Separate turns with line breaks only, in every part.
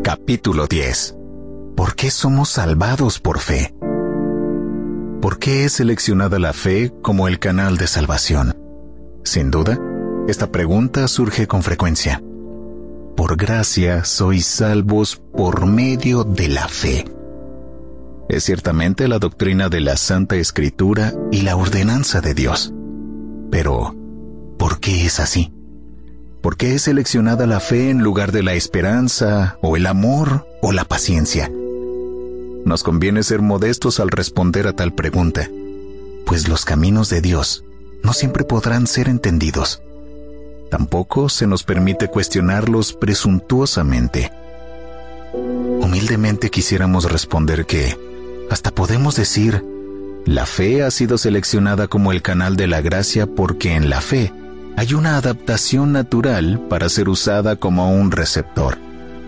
Capítulo 10. ¿Por qué somos salvados por fe? ¿Por qué es seleccionada la fe como el canal de salvación? Sin duda, esta pregunta surge con frecuencia. Por gracia sois salvos por medio de la fe. Es ciertamente la doctrina de la Santa Escritura y la ordenanza de Dios. Pero, ¿por qué es así? ¿Por qué es seleccionada la fe en lugar de la esperanza, o el amor, o la paciencia? Nos conviene ser modestos al responder a tal pregunta, pues los caminos de Dios no siempre podrán ser entendidos. Tampoco se nos permite cuestionarlos presuntuosamente. Humildemente quisiéramos responder que, hasta podemos decir, la fe ha sido seleccionada como el canal de la gracia porque en la fe hay una adaptación natural para ser usada como un receptor.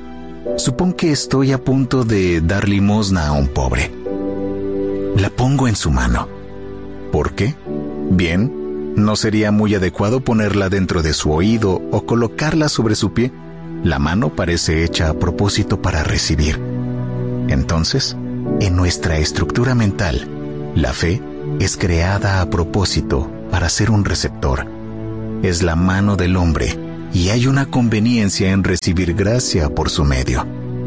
Supón que estoy a punto de dar limosna a un pobre. La pongo en su mano. ¿Por qué? Bien, ¿no sería muy adecuado ponerla dentro de su oído o colocarla sobre su pie? La mano parece hecha a propósito para recibir. Entonces, en nuestra estructura mental, la fe es creada a propósito para ser un receptor. Es la mano del hombre y hay una conveniencia en recibir gracia por su medio.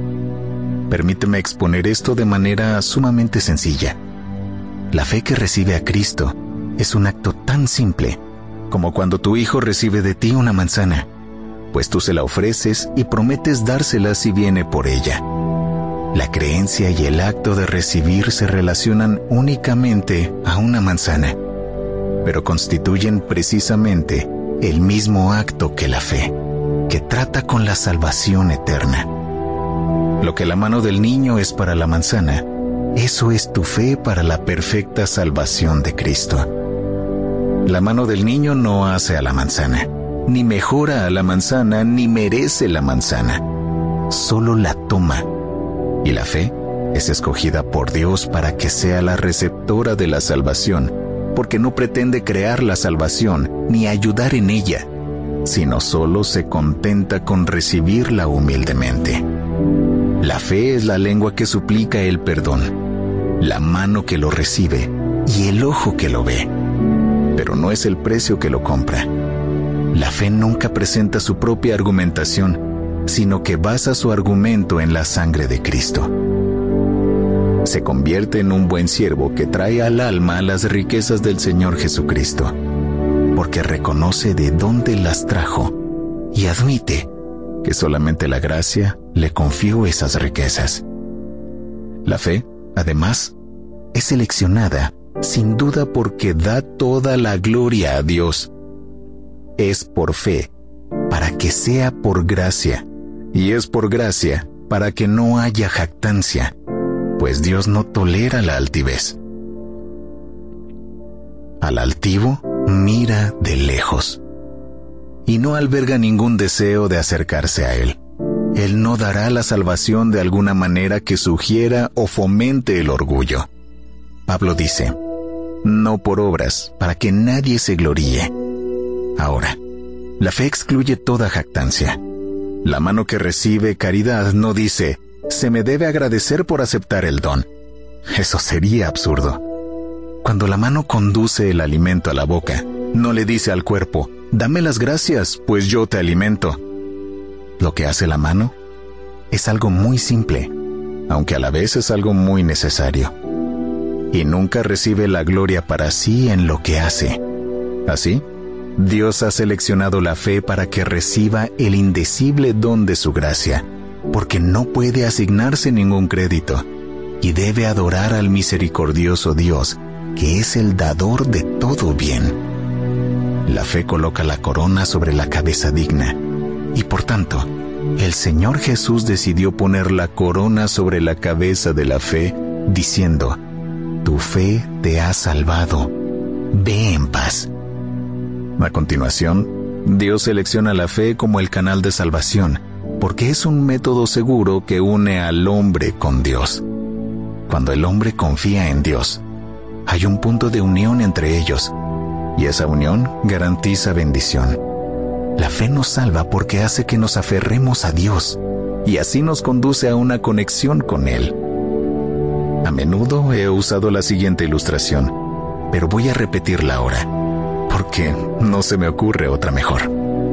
Permíteme exponer esto de manera sumamente sencilla. La fe que recibe a Cristo es un acto tan simple como cuando tu hijo recibe de ti una manzana, pues tú se la ofreces y prometes dársela si viene por ella. La creencia y el acto de recibir se relacionan únicamente a una manzana, pero constituyen precisamente el mismo acto que la fe, que trata con la salvación eterna. Lo que la mano del niño es para la manzana, eso es tu fe para la perfecta salvación de Cristo. La mano del niño no hace a la manzana, ni mejora a la manzana, ni merece la manzana. Solo la toma. Y la fe es escogida por Dios para que sea la receptora de la salvación, porque no pretende crear la salvación ni ayudar en ella, sino solo se contenta con recibirla humildemente. La fe es la lengua que suplica el perdón, la mano que lo recibe y el ojo que lo ve, pero no es el precio que lo compra. La fe nunca presenta su propia argumentación, sino que basa su argumento en la sangre de Cristo. Se convierte en un buen siervo que trae al alma las riquezas del Señor Jesucristo, porque reconoce de dónde las trajo y admite que solamente la gracia le confió esas riquezas. La fe, además, es seleccionada sin duda porque da toda la gloria a Dios. Es por fe, para que sea por gracia, y es por gracia para que no haya jactancia, pues Dios no tolera la altivez. Al altivo mira de lejos, y no alberga ningún deseo de acercarse a Él. Él no dará la salvación de alguna manera que sugiera o fomente el orgullo. Pablo dice, no por obras, para que nadie se gloríe. Ahora, la fe excluye toda jactancia. La mano que recibe caridad no dice, se me debe agradecer por aceptar el don. Eso sería absurdo. Cuando la mano conduce el alimento a la boca, no le dice al cuerpo, dame las gracias, pues yo te alimento. Lo que hace la mano es algo muy simple, aunque a la vez es algo muy necesario. Y nunca recibe la gloria para sí en lo que hace. Así, Dios ha seleccionado la fe para que reciba el indecible don de su gracia, porque no puede asignarse ningún crédito, y debe adorar al misericordioso Dios, que es el dador de todo bien. La fe coloca la corona sobre la cabeza digna, y por tanto, el Señor Jesús decidió poner la corona sobre la cabeza de la fe, diciendo, tu fe te ha salvado, ve en paz. A continuación, Dios selecciona la fe como el canal de salvación, porque es un método seguro que une al hombre con Dios. Cuando el hombre confía en Dios, hay un punto de unión entre ellos, y esa unión garantiza bendición. La fe nos salva porque hace que nos aferremos a Dios, y así nos conduce a una conexión con Él. A menudo he usado la siguiente ilustración, pero voy a repetirla ahora, porque no se me ocurre otra mejor.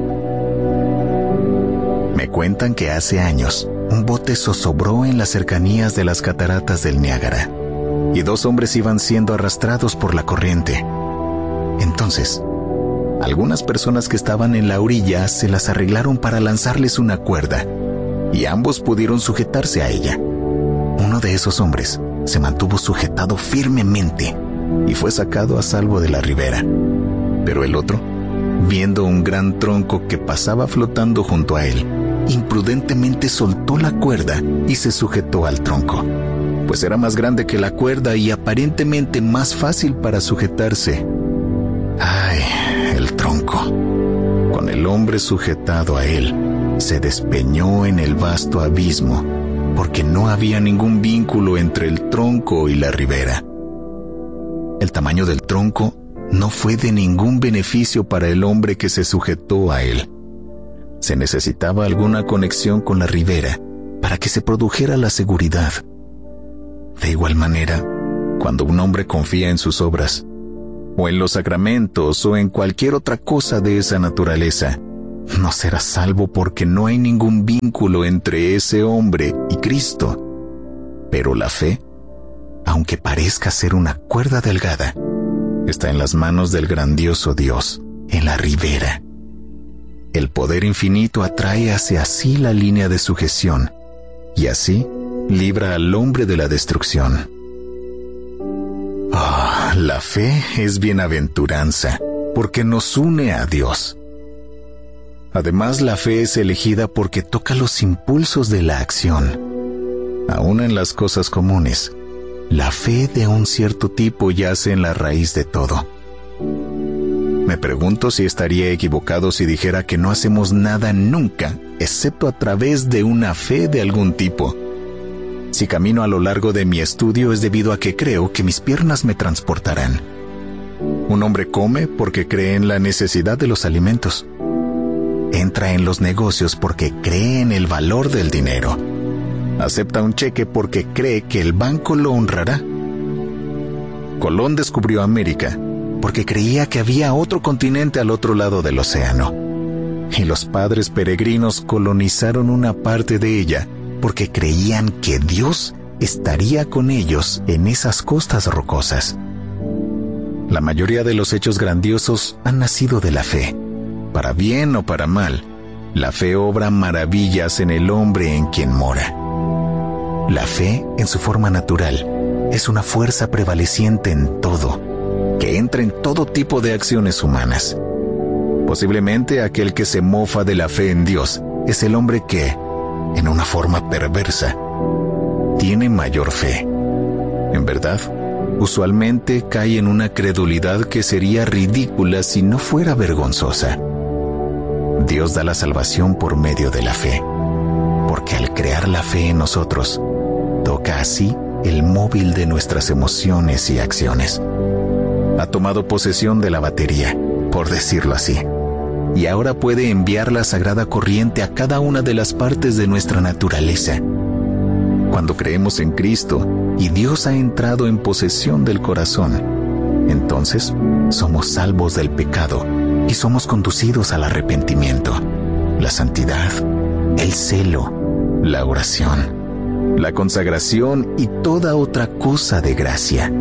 Me cuentan que hace años, un bote zozobró en las cercanías de las cataratas del Niágara, y 2 hombres iban siendo arrastrados por la corriente. Entonces, algunas personas que estaban en la orilla se las arreglaron para lanzarles una cuerda, y ambos pudieron sujetarse a ella. Uno de esos hombres se mantuvo sujetado firmemente y fue sacado a salvo de la ribera. Pero el otro, viendo un gran tronco que pasaba flotando junto a él, imprudentemente soltó la cuerda y se sujetó al tronco, pues era más grande que la cuerda y aparentemente más fácil para sujetarse. ¡Ay, el tronco! Con el hombre sujetado a él, se despeñó en el vasto abismo, porque no había ningún vínculo entre el tronco y la ribera. El tamaño del tronco no fue de ningún beneficio para el hombre que se sujetó a él. Se necesitaba alguna conexión con la ribera para que se produjera la seguridad. De igual manera, cuando un hombre confía en sus obras, o en los sacramentos, o en cualquier otra cosa de esa naturaleza, no será salvo porque no hay ningún vínculo entre ese hombre y Cristo. Pero la fe, aunque parezca ser una cuerda delgada, está en las manos del grandioso Dios, en la ribera. El poder infinito atrae hacia sí la línea de sujeción, y así libra al hombre de la destrucción. La fe es bienaventuranza, porque nos une a Dios. Además, la fe es elegida porque toca los impulsos de la acción. Aún en las cosas comunes, la fe de un cierto tipo yace en la raíz de todo. Me pregunto si estaría equivocado si dijera que no hacemos nada nunca, excepto a través de una fe de algún tipo. Si camino a lo largo de mi estudio es debido a que creo que mis piernas me transportarán. Un hombre come porque cree en la necesidad de los alimentos. Entra en los negocios porque cree en el valor del dinero. Acepta un cheque porque cree que el banco lo honrará. Colón descubrió América porque creía que había otro continente al otro lado del océano. Y los padres peregrinos colonizaron una parte de ella porque creían que Dios estaría con ellos en esas costas rocosas. La mayoría de los hechos grandiosos han nacido de la fe. Para bien o para mal, la fe obra maravillas en el hombre en quien mora. La fe, en su forma natural, es una fuerza prevaleciente en todo, que entra en todo tipo de acciones humanas. Posiblemente aquel que se mofa de la fe en Dios es el hombre que, en una forma perversa, tiene mayor fe. En verdad, usualmente cae en una credulidad que sería ridícula si no fuera vergonzosa. Dios da la salvación por medio de la fe, porque al crear la fe en nosotros, toca así el móvil de nuestras emociones y acciones. Ha tomado posesión de la batería, por decirlo así, y ahora puede enviar la sagrada corriente a cada una de las partes de nuestra naturaleza. Cuando creemos en Cristo y Dios ha entrado en posesión del corazón, entonces somos salvos del pecado y somos conducidos al arrepentimiento, la santidad, el celo, la oración, la consagración y toda otra cosa de gracia.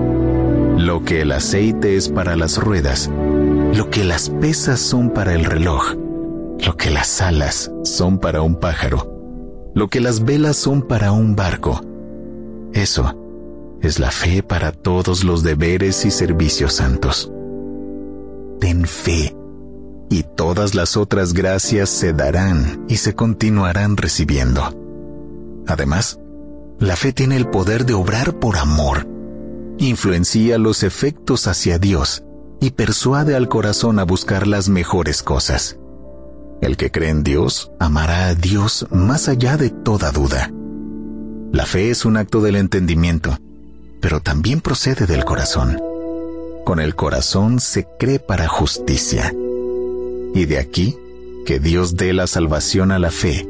Lo que el aceite es para las ruedas, lo que las pesas son para el reloj, lo que las alas son para un pájaro, lo que las velas son para un barco. Eso es la fe para todos los deberes y servicios santos. Ten fe, y todas las otras gracias se darán y se continuarán recibiendo. Además, la fe tiene el poder de obrar por amor. Influencia los efectos hacia Dios y persuade al corazón a buscar las mejores cosas. El que cree en Dios amará a Dios más allá de toda duda. La fe es un acto del entendimiento, pero también procede del corazón. Con el corazón se cree para justicia. Y de aquí que Dios dé la salvación a la fe,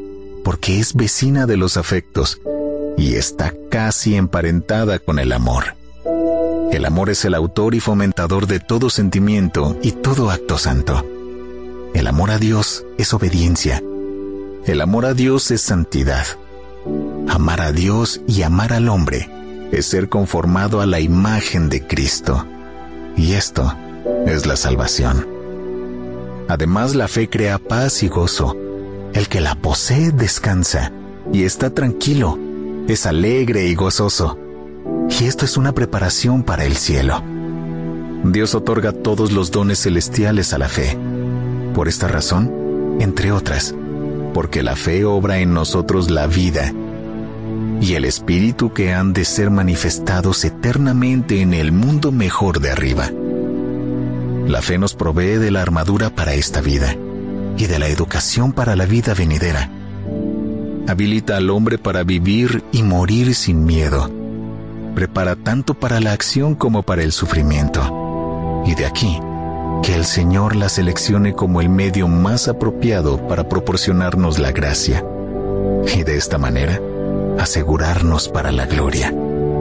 porque es vecina de los afectos y está casi emparentada con el amor. El amor es el autor y fomentador de todo sentimiento y todo acto santo. El amor a Dios es obediencia. El amor a Dios es santidad. Amar a Dios y amar al hombre es ser conformado a la imagen de Cristo. Y esto es la salvación. Además, la fe crea paz y gozo. El que la posee descansa y está tranquilo, es alegre y gozoso. Y esto es una preparación para el cielo. Dios otorga todos los dones celestiales a la fe. Por esta razón, entre otras, porque la fe obra en nosotros la vida y el espíritu que han de ser manifestados eternamente en el mundo mejor de arriba. La fe nos provee de la armadura para esta vida y de la educación para la vida venidera. Habilita al hombre para vivir y morir sin miedo. Prepara tanto para la acción como para el sufrimiento. Y de aquí, que el Señor la seleccione como el medio más apropiado para proporcionarnos la gracia. Y de esta manera, asegurarnos para la gloria.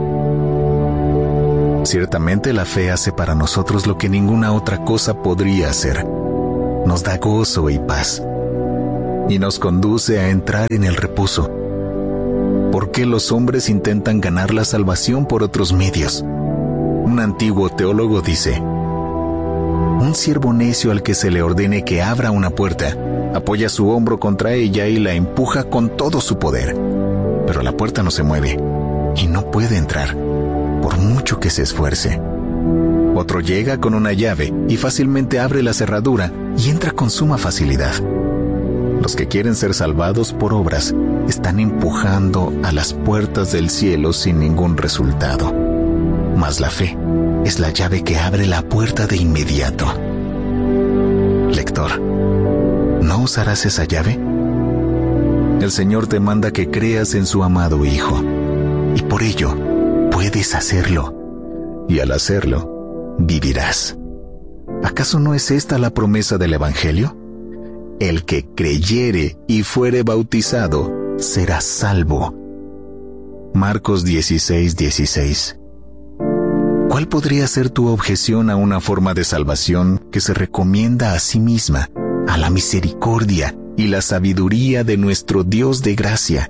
Ciertamente la fe hace para nosotros lo que ninguna otra cosa podría hacer. Nos da gozo y paz. Y nos conduce a entrar en el reposo. ¿Por qué los hombres intentan ganar la salvación por otros medios? Un antiguo teólogo dice: un siervo necio al que se le ordene que abra una puerta, apoya su hombro contra ella y la empuja con todo su poder. Pero la puerta no se mueve y no puede entrar, por mucho que se esfuerce. Otro llega con una llave y fácilmente abre la cerradura y entra con suma facilidad. Los que quieren ser salvados por obras están empujando a las puertas del cielo sin ningún resultado. Mas la fe es la llave que abre la puerta de inmediato. Lector, ¿no usarás esa llave? El Señor te manda que creas en su amado Hijo, y por ello puedes hacerlo, y al hacerlo, vivirás. ¿Acaso no es esta la promesa del Evangelio? El que creyere y fuere bautizado será salvo. Marcos 16:16. ¿Cuál podría ser tu objeción a una forma de salvación que se recomienda a sí misma, a la misericordia y la sabiduría de nuestro Dios de gracia?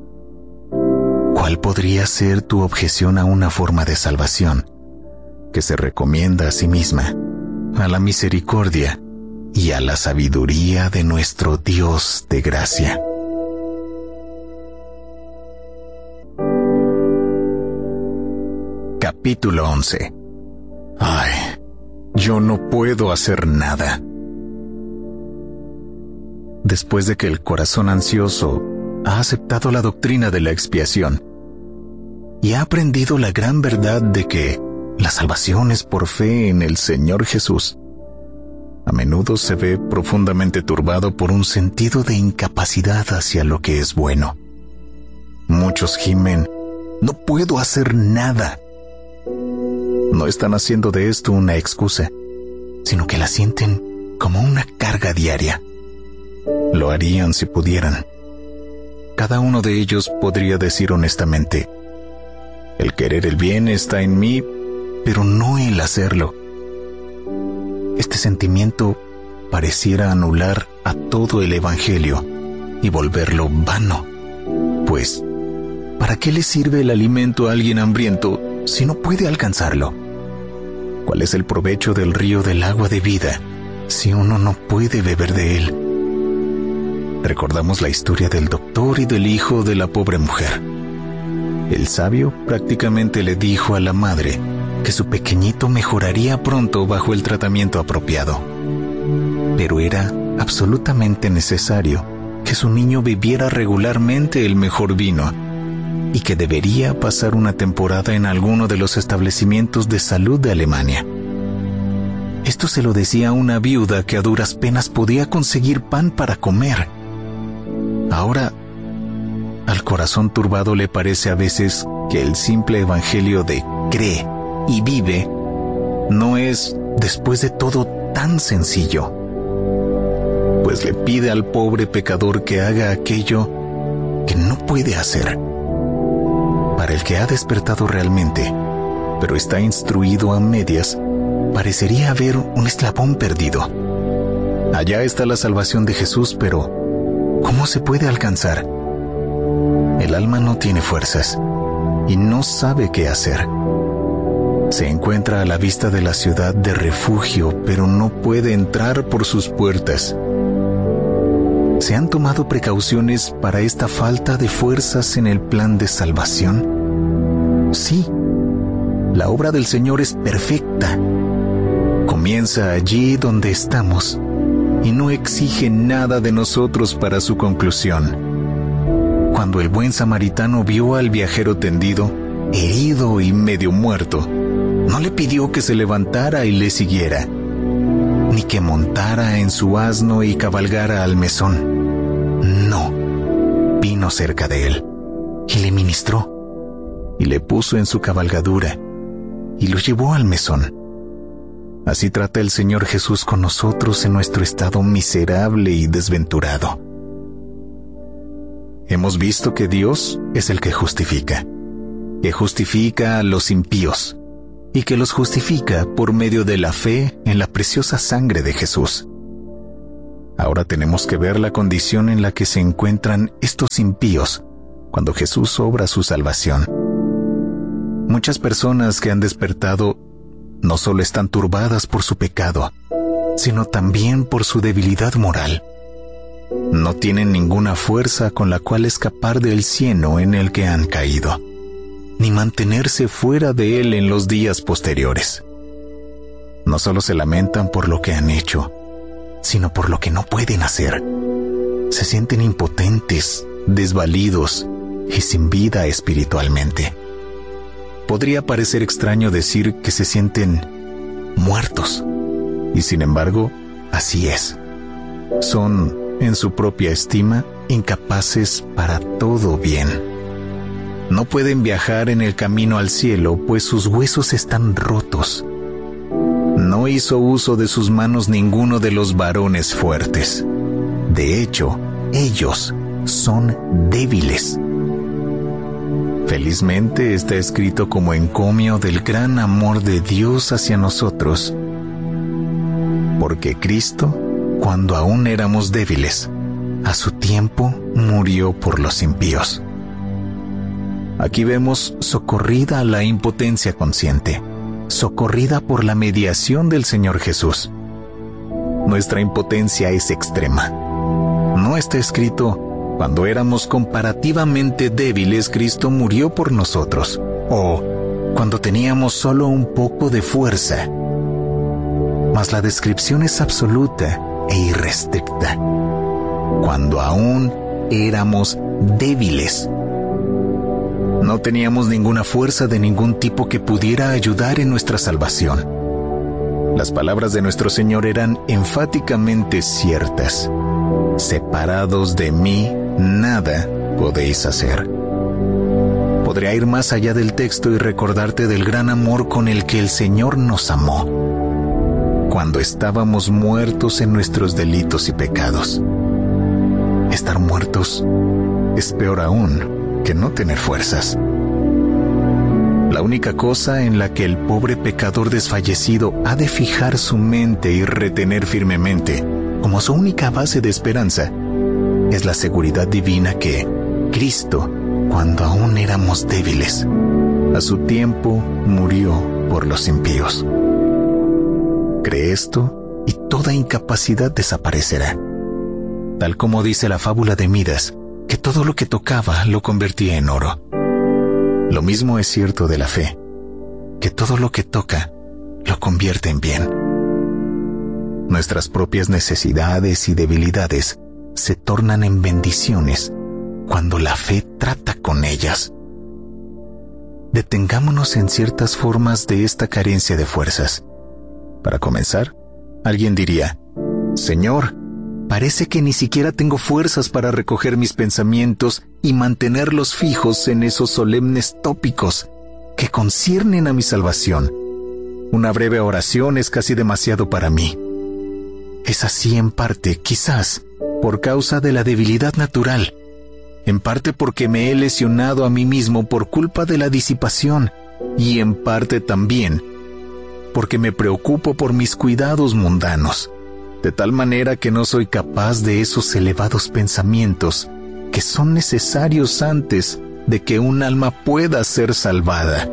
¿Cuál podría ser tu objeción a una forma de salvación que se recomienda a sí misma, a la misericordia y a la sabiduría de nuestro Dios de gracia? Capítulo 11. Ay, yo no puedo hacer nada. Después de que el corazón ansioso ha aceptado la doctrina de la expiación y ha aprendido la gran verdad de que la salvación es por fe en el Señor Jesús, a menudo se ve profundamente turbado por un sentido de incapacidad hacia lo que es bueno. Muchos gimen: no puedo hacer nada. No están haciendo de esto una excusa, sino que la sienten como una carga diaria. Lo harían si pudieran. Cada uno de ellos podría decir honestamente: el querer el bien está en mí, pero no el hacerlo. Este sentimiento pareciera anular a todo el Evangelio y volverlo vano. Pues, ¿para qué le sirve el alimento a alguien hambriento si no puede alcanzarlo? ¿Cuál es el provecho del río del agua de vida si uno no puede beber de él? Recordamos la historia del doctor y del hijo de la pobre mujer. El sabio prácticamente le dijo a la madre que su pequeñito mejoraría pronto bajo el tratamiento apropiado. Pero era absolutamente necesario que su niño bebiera regularmente el mejor vino y que debería pasar una temporada en alguno de los establecimientos de salud de Alemania. Esto se lo decía a una viuda que a duras penas podía conseguir pan para comer. Ahora, al corazón turbado le parece a veces que el simple evangelio de cree y vive no es, después de todo, tan sencillo, pues le pide al pobre pecador que haga aquello que no puede hacer. Para el que ha despertado realmente, pero está instruido a medias, parecería haber un eslabón perdido. Allá está la salvación de Jesús, pero ¿cómo se puede alcanzar? El alma no tiene fuerzas y no sabe qué hacer. Se encuentra a la vista de la ciudad de refugio, pero no puede entrar por sus puertas. ¿Se han tomado precauciones para esta falta de fuerzas en el plan de salvación? Sí, la obra del Señor es perfecta. Comienza allí donde estamos y no exige nada de nosotros para su conclusión. Cuando el buen samaritano vio al viajero tendido, herido y medio muerto, no le pidió que se levantara y le siguiera, ni que montara en su asno y cabalgara al mesón. No, vino cerca de él y le ministró, y le puso en su cabalgadura, y lo llevó al mesón. Así trata el Señor Jesús con nosotros en nuestro estado miserable y desventurado. Hemos visto que Dios es el que justifica a los impíos, y que los justifica por medio de la fe en la preciosa sangre de Jesús. Ahora tenemos que ver la condición en la que se encuentran estos impíos cuando Jesús obra su salvación. Muchas personas que han despertado no solo están turbadas por su pecado, sino también por su debilidad moral. No tienen ninguna fuerza con la cual escapar del cieno en el que han caído, ni mantenerse fuera de él en los días posteriores. No solo se lamentan por lo que han hecho, sino por lo que no pueden hacer. Se sienten impotentes, desvalidos y sin vida espiritualmente. Podría parecer extraño decir que se sienten muertos, y sin embargo, así es. Son, en su propia estima, incapaces para todo bien. No pueden viajar en el camino al cielo, pues sus huesos están rotos. No hizo uso de sus manos ninguno de los varones fuertes. De hecho, ellos son débiles. Felizmente está escrito como encomio del gran amor de Dios hacia nosotros, porque Cristo, cuando aún éramos débiles, a su tiempo murió por los impíos. Aquí vemos socorrida la impotencia consciente, socorrida por la mediación del Señor Jesús. Nuestra impotencia es extrema. No está escrito: cuando éramos comparativamente débiles, Cristo murió por nosotros, o cuando teníamos solo un poco de fuerza. Mas la descripción es absoluta e irrestricta. Cuando aún éramos débiles. No teníamos ninguna fuerza de ningún tipo que pudiera ayudar en nuestra salvación. Las palabras de nuestro Señor eran enfáticamente ciertas. Separados de mí, nada podéis hacer. Podría ir más allá del texto y recordarte del gran amor con el que el Señor nos amó, cuando estábamos muertos en nuestros delitos y pecados. Estar muertos es peor aún que no tener fuerzas. La única cosa en la que el pobre pecador desfallecido ha de fijar su mente y retener firmemente, como su única base de esperanza, es la seguridad divina que Cristo, cuando aún éramos débiles, a su tiempo murió por los impíos. Cree esto y toda incapacidad desaparecerá. Tal como dice la fábula de Midas, que todo lo que tocaba lo convertía en oro. Lo mismo es cierto de la fe, que todo lo que toca lo convierte en bien. Nuestras propias necesidades y debilidades se tornan en bendiciones cuando la fe trata con ellas. Detengámonos en ciertas formas de esta carencia de fuerzas. Para comenzar, alguien diría: Señor, parece que ni siquiera tengo fuerzas para recoger mis pensamientos y mantenerlos fijos en esos solemnes tópicos que conciernen a mi salvación. Una breve oración es casi demasiado para mí. Es así en parte, quizás, por causa de la debilidad natural, en parte porque me he lesionado a mí mismo por culpa de la disipación, y en parte también porque me preocupo por mis cuidados mundanos, de tal manera que no soy capaz de esos elevados pensamientos que son necesarios antes de que un alma pueda ser salvada.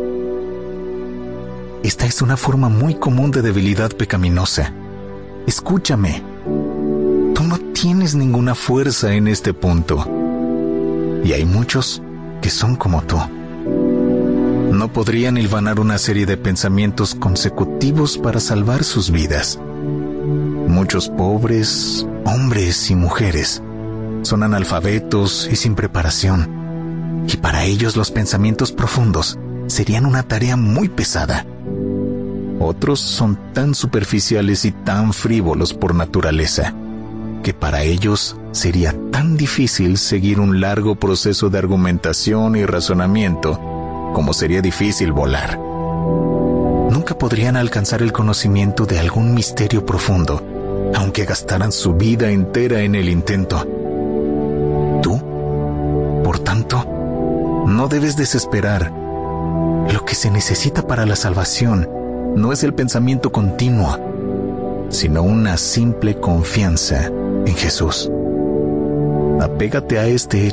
Esta es una forma muy común de debilidad pecaminosa. Escúchame, tú no tienes ninguna fuerza en este punto, y hay muchos que son como tú. No podrían hilvanar una serie de pensamientos consecutivos para salvar sus vidas. Muchos pobres, hombres y mujeres, son analfabetos y sin preparación, y para ellos los pensamientos profundos serían una tarea muy pesada. Otros son tan superficiales y tan frívolos por naturaleza, que para ellos sería tan difícil seguir un largo proceso de argumentación y razonamiento como sería difícil volar. Nunca podrían alcanzar el conocimiento de algún misterio profundo, aunque gastaran su vida entera en el intento. Tú, por tanto, no debes desesperar. Lo que se necesita para la salvación no es el pensamiento continuo, sino una simple confianza en Jesús. Apégate a este hecho